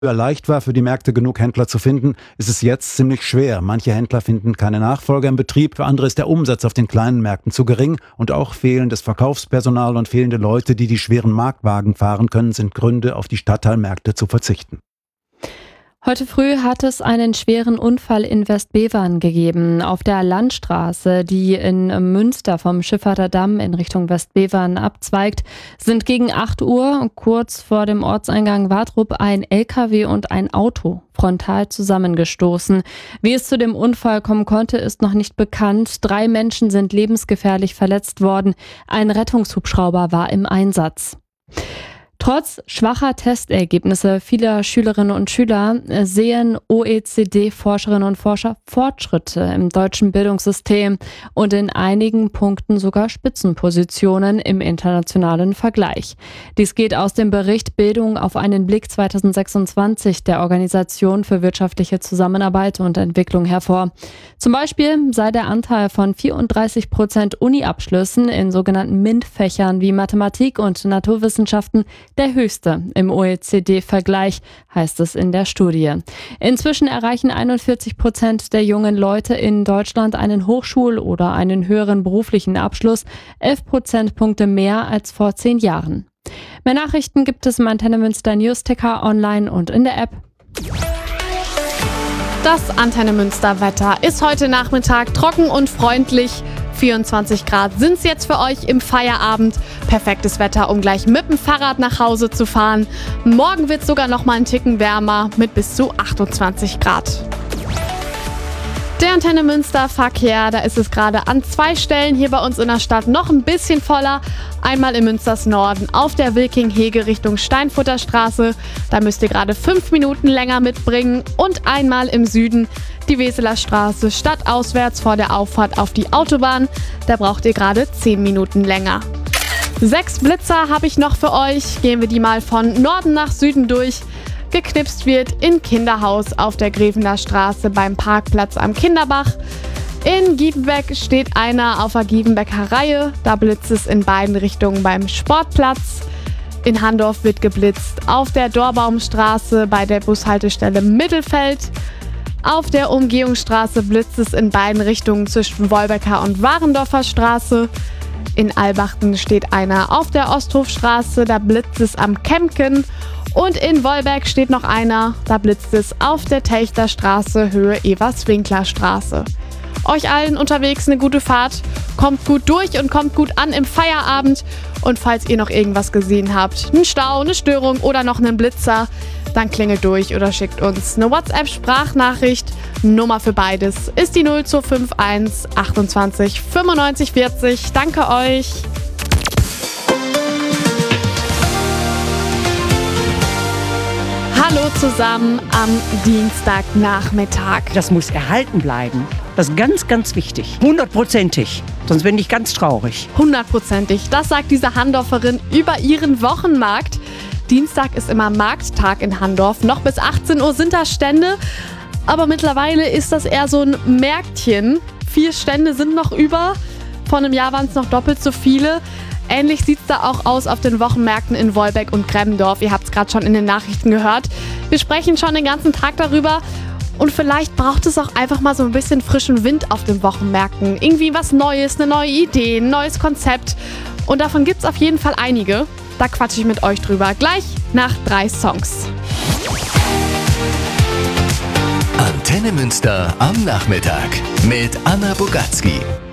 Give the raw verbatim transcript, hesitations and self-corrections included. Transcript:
leicht war, für die Märkte genug Händler zu finden, ist es jetzt ziemlich schwer. Manche Händler finden keine Nachfolger im Betrieb, für andere ist der Umsatz auf den kleinen Märkten zu gering und auch fehlendes Verkaufspersonal und fehlende Leute, die die schweren Marktwagen fahren können, sind Gründe, auf die Stadtteilmärkte zu verzichten. Heute früh hat es einen schweren Unfall in Westbevern gegeben. Auf der Landstraße, die in Münster vom Schifferter Damm in Richtung Westbevern abzweigt, sind gegen acht Uhr kurz vor dem Ortseingang Wadrup ein L K W und ein Auto frontal zusammengestoßen. Wie es zu dem Unfall kommen konnte, ist noch nicht bekannt. Drei Menschen sind lebensgefährlich verletzt worden. Ein Rettungshubschrauber war im Einsatz. Trotz schwacher Testergebnisse vieler Schülerinnen und Schüler sehen O E C D-Forscherinnen und Forscher Fortschritte im deutschen Bildungssystem und in einigen Punkten sogar Spitzenpositionen im internationalen Vergleich. Dies geht aus dem Bericht Bildung auf einen Blick zweitausendsechsundzwanzig der Organisation für wirtschaftliche Zusammenarbeit und Entwicklung hervor. Zum Beispiel sei der Anteil von vierunddreißig Prozent Uni-Abschlüssen in sogenannten MINT-Fächern wie Mathematik und Naturwissenschaften der höchste im O E C D-Vergleich, heißt es in der Studie. Inzwischen erreichen einundvierzig Prozent der jungen Leute in Deutschland einen Hochschul- oder einen höheren beruflichen Abschluss, elf Prozentpunkte mehr als vor zehn Jahren. Mehr Nachrichten gibt es im Antenne Münster News-Ticker online und in der App. Das Antenne Münster Wetter ist heute Nachmittag trocken und freundlich. vierundzwanzig Grad sind es jetzt für euch im Feierabend. Perfektes Wetter, um gleich mit dem Fahrrad nach Hause zu fahren. Morgen wird es sogar noch mal einen Ticken wärmer mit bis zu achtundzwanzig Grad. Der Antenne Münster Verkehr, da ist es gerade an zwei Stellen hier bei uns in der Stadt noch ein bisschen voller. Einmal in Münsters Norden auf der Wilking-Hege Richtung Steinfurter Straße. Da müsst ihr gerade fünf Minuten länger mitbringen. Und einmal im Süden die Weseler Straße stadtauswärts vor der Auffahrt auf die Autobahn. Da braucht ihr gerade zehn Minuten länger. Sechs Blitzer habe ich noch für euch. Gehen wir die mal von Norden nach Süden durch. Geknipst wird in Kinderhaus auf der Grevener Straße beim Parkplatz am Kinderbach. In Gievenbeck steht einer auf der Gievenbecker Reihe. Da blitzt es in beiden Richtungen beim Sportplatz. In Handorf wird geblitzt auf der Dorbaumstraße bei der Bushaltestelle Mittelfeld. Auf der Umgehungsstraße blitzt es in beiden Richtungen zwischen Wolbecker und Warendorfer Straße. In Albachten steht einer auf der Osthofstraße, da blitzt es am Kemken. Und in Wolberg steht noch einer, da blitzt es auf der Telchter Straße, Höhe Evers-Winkler Straße. Euch allen unterwegs eine gute Fahrt, kommt gut durch und kommt gut an im Feierabend. Und falls ihr noch irgendwas gesehen habt, einen Stau, eine Störung oder noch einen Blitzer, dann klingelt durch oder schickt uns eine WhatsApp-Sprachnachricht. Nummer für beides ist die null zwei fünf eins achtundzwanzig fünfundneunzig vierzig. Danke euch! Hallo zusammen am Dienstagnachmittag. Das muss erhalten bleiben. Das ist ganz, ganz wichtig. Hundertprozentig. Sonst bin ich ganz traurig. Hundertprozentig. Das sagt diese Handorferin über ihren Wochenmarkt. Dienstag ist immer Markttag in Handorf. Noch bis achtzehn Uhr sind da Stände. Aber mittlerweile ist das eher so ein Märktchen. Vier Stände sind noch über. Vor einem Jahr waren es noch doppelt so viele. Ähnlich sieht es da auch aus auf den Wochenmärkten in Wolbeck und Gremmendorf. Ihr habt es gerade schon in den Nachrichten gehört. Wir sprechen schon den ganzen Tag darüber. Und vielleicht braucht es auch einfach mal so ein bisschen frischen Wind auf den Wochenmärkten. Irgendwie was Neues, eine neue Idee, ein neues Konzept. Und davon gibt es auf jeden Fall einige. Da quatsche ich mit euch drüber. Gleich nach drei Songs. Antenne Münster am Nachmittag mit Anna Bogatzki.